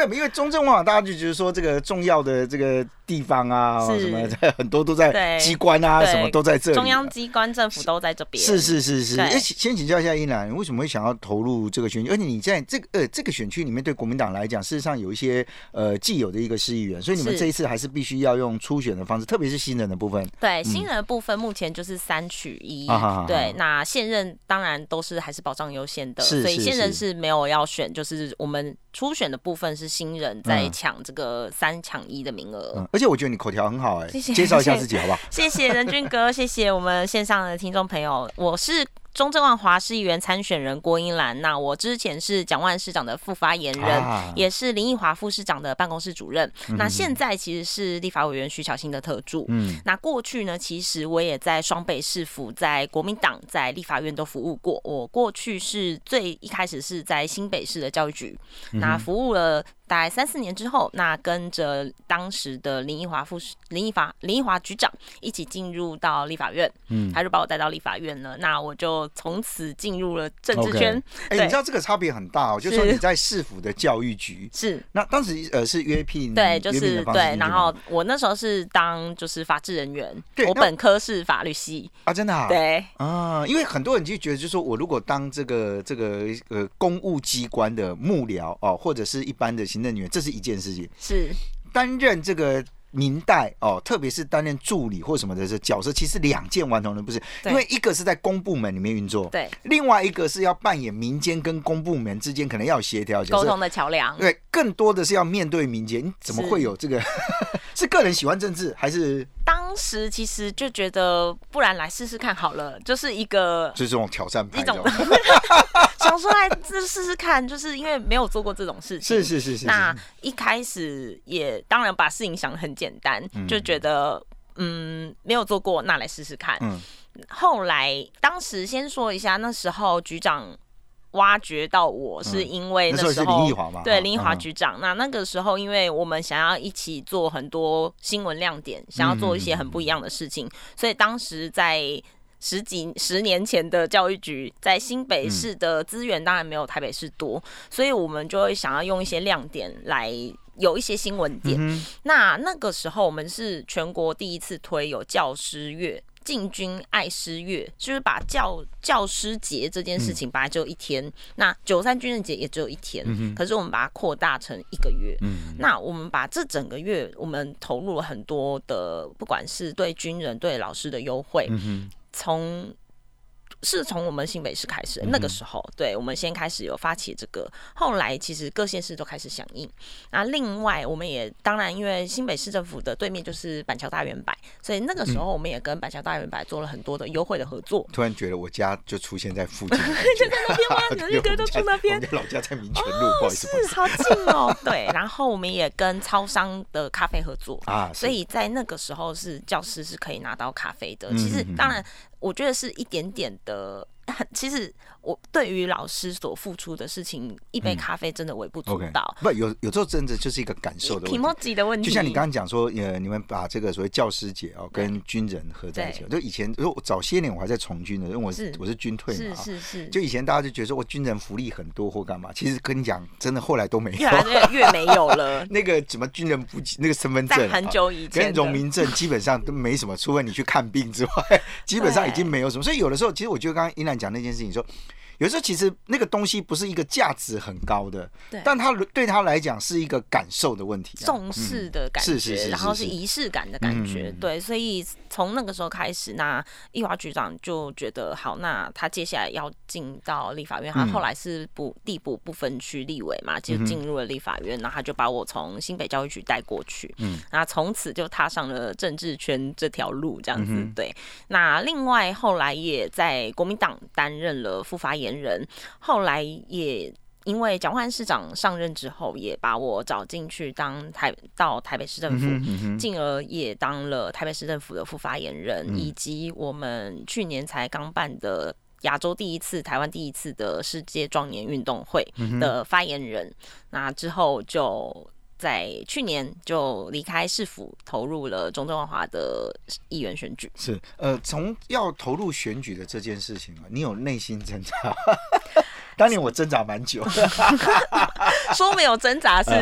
没有，因为中正万华大家就觉得说这个重要的这个地方啊，什么很多都在机关啊，什么都在这里， 中央机关政府都在这边。 是。先请教一下英兰，为什么会想要投入这个选区？而且你在这个选区里面，对国民党来讲，事实上有一些既有的一个市议员，所以你们这一次还是必须要用初选的方式，特别是新人的部分。 对，新人的部分目前就是3取1。对，那现任当然都是还是保障优先的，所以现任是没有要选，就是我们初选的部分是新人在抢这个3抢1的名额。 而且我觉得你口条很好， 谢谢， 介绍一下自己好不好？ 谢谢仁俊哥，谢谢我们线上的听众朋友，我是中正万华市议员参选人郭英兰。那我之前是蒋万市长的副发言人，也是林奕华副市长的办公室主任。那现在其实是立法委员徐巧芯的特助。那过去呢，其实我也在双北市府、在国民党、在立法院都服务过。我过去是一开始是在新北市的教育局，那服务了大概3-4年之后，那跟着当时的林奕华局长一起进入到立法院，他就把我带到立法院了。那我就从此进入了政治圈。 你知道这个差别很大就是说你在市府的教育局是， 那当时是约聘， 对，就是对。然后我那时候是当就是法制人员，我本科是法律系啊，真的啊， 对啊，因为很多人就觉得就是说我如果当这个公务机关的幕僚哦，或者是一般的行政人员，这是一件事情， 是担任这个民代哦，特别是担任助理或什么的这角色，其实2件完全的不是，因为一个是在公部门里面运作， 对， 另外一个是要扮演民间跟公部门之间可能要协调沟通的桥梁， 对，更多的是要面对民间。你怎么会有这个？是个人喜欢政治，还是当时其实就觉得，不然来试试看好了，就是就是这种挑战派， 想说来试试看，就是因为没有做过这种事情， 是。 那一开始也当然把事情想得很简单，就觉得没有做过，那来试试看。后来当时先说一下，那时候局长挖掘到我是因为那时候是林奕华嘛， 对，林奕华局长。那个时候因为我们想要一起做很多新闻亮点，想要做一些很不一样的事情，所以当时在10年前的教育局，在新北市的资源当然没有台北市多，所以我们就会想要用一些亮点来有一些新闻点。那个时候我们是全国第一次推有教师月。进军爱师月，就是把教师节这件事情本来只有1天，那93军人节也只有1天，可是我们把它扩大成1个月。那我们把这整个月，我们投入了很多的，不管是对军人、对老师的优惠，从我们新北市开始，那个时候，对，我们先开始有发起这个，后来其实各县市都开始响应。那另外，我们也当然因为新北市政府的对面就是板桥大圆柏，所以那个时候我们也跟板桥大圆柏做了很多的优惠的合作。 突然觉得我家就出现在附近， 就在那边吗？你的就住那边？ 我们老家在民权路，不好意思， 是好近哦。对，然后我们也跟超商的咖啡合作啊，所以在那个时候是教师是可以拿到咖啡的。其实当然。我觉得是一点点的，其实我对于老师所付出的事情，一杯咖啡真的微不足道。 不，有时候真的就是一个感受的问题， 的问题。 就像你刚刚讲说，你们把这个所谓教师节跟军人合在一起。就以前，早些年我还在从军的，因为我是军退嘛， 是。 就以前大家就觉得说，军人福利很多或干嘛，其实跟你讲，真的后来都没有， 越没有了。 那个什么军人补那个身份证， 很久以前跟荣民证基本上都没什么，除非你去看病之外，基本上已经没有什么。所以有的时候，其实我觉得刚刚英兰讲那件事情说。有时候其实那个东西不是一个价值很高的，但它对他来讲是一个感受的问题， 重视的感觉，然后是仪式感的感觉，对，所以从那个时候开始，那奕华局长就觉得好，那他接下来要进到立法院，他后来是递补不分区立委嘛，就进入了立法院，然后他就把我从新北教育局带过去，那从此就踏上了政治圈这条路，这样子，对。那另外后来也在国民党担任了副发言人，后来也因为蒋万市长上任之后，也把我找进去到台北市政府，进而也当了台北市政府的副发言人，以及我们去年才刚办的亚洲第一次、台湾第一次的世界壮年运动会的发言人。那之后就在去年就离开市府，投入了中正万华的议员选举。 是，从要投入选举的这件事情，你有内心挣扎？当年我挣扎蛮久， 说没有挣扎是